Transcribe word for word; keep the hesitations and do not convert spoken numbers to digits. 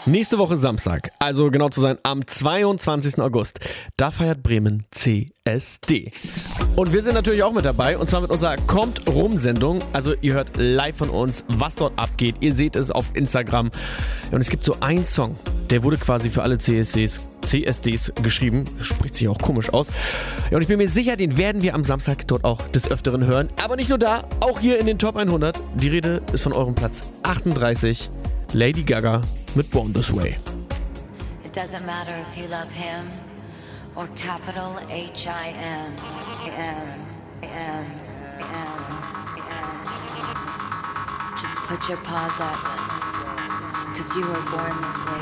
Nächste Woche Samstag, also genau zu sein, am zweiundzwanzigsten August, da feiert Bremen C S D. Und wir sind natürlich auch mit dabei, und zwar mit unserer Kommt-Rum-Sendung. Also ihr hört live von uns, was dort abgeht. Ihr seht es auf Instagram. Und es gibt so einen Song, der wurde quasi für alle C S Ds, C S Ds geschrieben. Spricht sich auch komisch aus. Ja, und ich bin mir sicher, den werden wir am Samstag dort auch des Öfteren hören. Aber nicht nur da, auch hier in den Top hundert. Die Rede ist von eurem Platz achtunddreißig. Lady Gaga mit Born This Way. It doesn't matter if you love him or capital H I M. M, M, M, M. Just put your paws up, 'cause you were born this way.